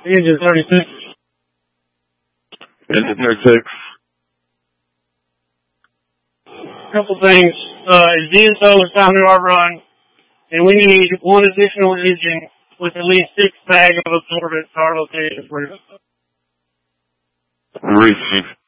Engine 36. Engine 36. Couple things. DSO is found in our run, and we need one additional engine with at least 6 bags of absorbent to our location. Receive.